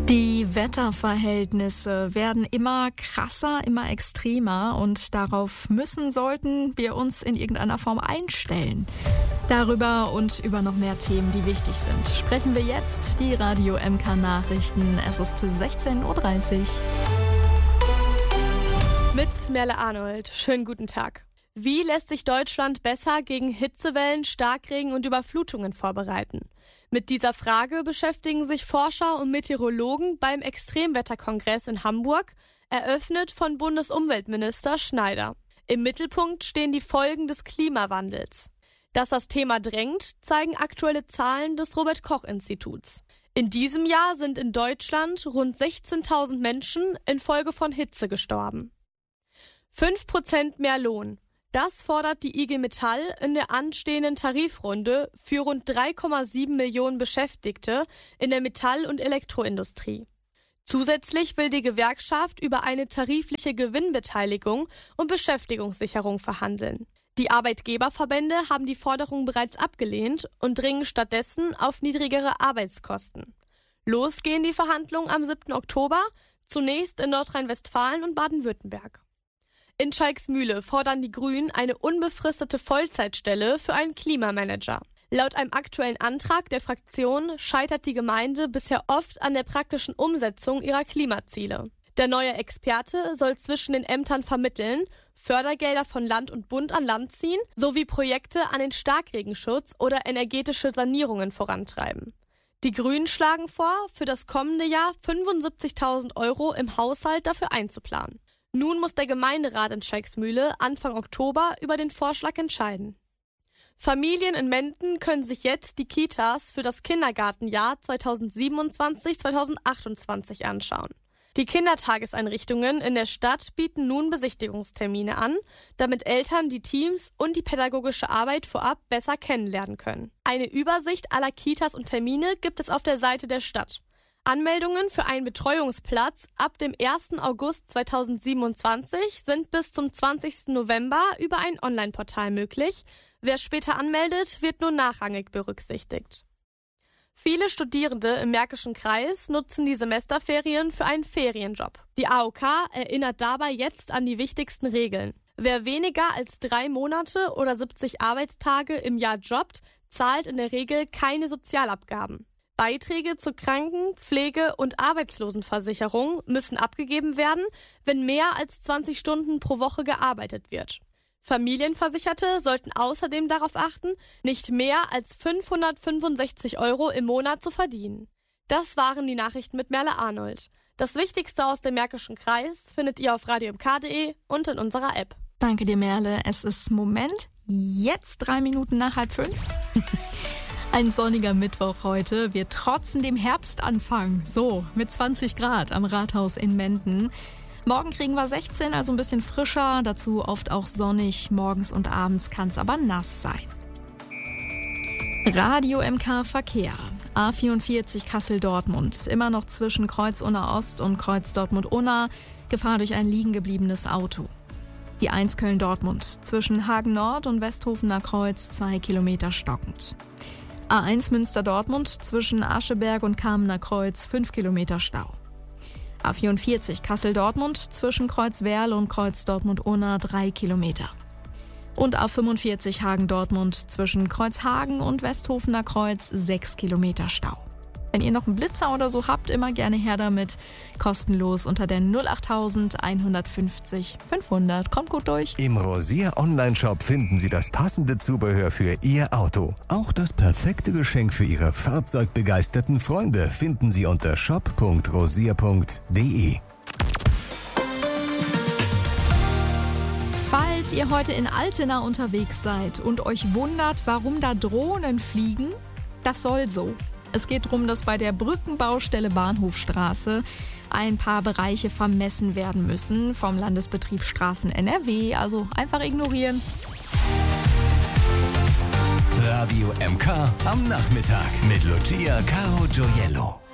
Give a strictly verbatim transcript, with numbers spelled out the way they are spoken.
Die Wetterverhältnisse werden immer krasser, immer extremer und darauf müssen, sollten wir uns in irgendeiner Form einstellen. Darüber und über noch mehr Themen, die wichtig sind, sprechen wir jetzt. Die Radio M K Nachrichten. Es ist sechzehn Uhr dreißig. Mit Merle Arnold. Schönen guten Tag. Wie lässt sich Deutschland besser gegen Hitzewellen, Starkregen und Überflutungen vorbereiten? Mit dieser Frage beschäftigen sich Forscher und Meteorologen beim Extremwetterkongress in Hamburg, eröffnet von Bundesumweltminister Schneider. Im Mittelpunkt stehen die Folgen des Klimawandels. Dass das Thema drängt, zeigen aktuelle Zahlen des Robert-Koch-Instituts. In diesem Jahr sind in Deutschland rund sechzehntausend Menschen infolge von Hitze gestorben. fünf Prozent mehr Lohn. Das fordert die I G Metall in der anstehenden Tarifrunde für rund drei Komma sieben Millionen Beschäftigte in der Metall- und Elektroindustrie. Zusätzlich will die Gewerkschaft über eine tarifliche Gewinnbeteiligung und Beschäftigungssicherung verhandeln. Die Arbeitgeberverbände haben die Forderung bereits abgelehnt und dringen stattdessen auf niedrigere Arbeitskosten. Losgehen die Verhandlungen am siebten Oktober, zunächst in Nordrhein-Westfalen und Baden-Württemberg. In Schalksmühle fordern die Grünen eine unbefristete Vollzeitstelle für einen Klimamanager. Laut einem aktuellen Antrag der Fraktion scheitert die Gemeinde bisher oft an der praktischen Umsetzung ihrer Klimaziele. Der neue Experte soll zwischen den Ämtern vermitteln, Fördergelder von Land und Bund an Land ziehen, sowie Projekte an den Starkregenschutz oder energetische Sanierungen vorantreiben. Die Grünen schlagen vor, für das kommende Jahr fünfundsiebzigtausend Euro im Haushalt dafür einzuplanen. Nun muss der Gemeinderat in Schalksmühle Anfang Oktober über den Vorschlag entscheiden. Familien in Menden können sich jetzt die Kitas für das Kindergartenjahr zweitausendsiebenundzwanzig zweitausendachtundzwanzig anschauen. Die Kindertageseinrichtungen in der Stadt bieten nun Besichtigungstermine an, damit Eltern die Teams und die pädagogische Arbeit vorab besser kennenlernen können. Eine Übersicht aller Kitas und Termine gibt es auf der Seite der Stadt. Anmeldungen für einen Betreuungsplatz ab dem ersten August zweitausendsiebenundzwanzig sind bis zum zwanzigsten November über ein Online-Portal möglich. Wer später anmeldet, wird nur nachrangig berücksichtigt. Viele Studierende im Märkischen Kreis nutzen die Semesterferien für einen Ferienjob. Die A O K erinnert dabei jetzt an die wichtigsten Regeln. Wer weniger als drei Monate oder siebzig Arbeitstage im Jahr jobbt, zahlt in der Regel keine Sozialabgaben. Beiträge zur Kranken-, Pflege- und Arbeitslosenversicherung müssen abgegeben werden, wenn mehr als zwanzig Stunden pro Woche gearbeitet wird. Familienversicherte sollten außerdem darauf achten, nicht mehr als fünfhundertfünfundsechzig Euro im Monat zu verdienen. Das waren die Nachrichten mit Merle Arnold. Das Wichtigste aus dem Märkischen Kreis findet ihr auf radio m k punkt de und in unserer App. Danke dir, Merle. Es ist Moment, jetzt drei Minuten nach halb fünf. Ein sonniger Mittwoch heute. Wir trotzen dem Herbstanfang. So, mit zwanzig Grad am Rathaus in Menden. Morgen kriegen wir sechzehn, also ein bisschen frischer. Dazu oft auch sonnig. Morgens und abends kann es aber nass sein. Radio M K Verkehr. A vierundvierzig Kassel-Dortmund. Immer noch zwischen Kreuz-Unna Ost und Kreuz-Dortmund-Unna. Gefahr durch ein liegen gebliebenes Auto. Die eins Köln-Dortmund. Zwischen Hagen-Nord und Westhofener Kreuz zwei Kilometer stockend. A eins Münster-Dortmund zwischen Ascheberg und Kamener Kreuz fünf Kilometer Stau. A vierundvierzig Kassel-Dortmund zwischen Kreuz-Werl und Kreuz-Dortmund-Unna drei Kilometer. Und A fünfundvierzig Hagen-Dortmund zwischen Kreuzhagen und Westhofener Kreuz sechs Kilometer Stau. Wenn ihr noch einen Blitzer oder so habt, immer gerne her damit. Kostenlos unter der null acht eins fünfzig fünfhundert. Kommt gut durch. Im Rosier Online-Shop finden Sie das passende Zubehör für Ihr Auto. Auch das perfekte Geschenk für Ihre fahrzeugbegeisterten Freunde finden Sie unter shop punkt rosier punkt de. Falls ihr heute in Altena unterwegs seid und euch wundert, warum da Drohnen fliegen, das soll so. Es geht darum, dass bei der Brückenbaustelle Bahnhofstraße ein paar Bereiche vermessen werden müssen vom Landesbetrieb Straßen N R W. Also einfach ignorieren. Radio M K am Nachmittag mit Lucia Caro Gioiello.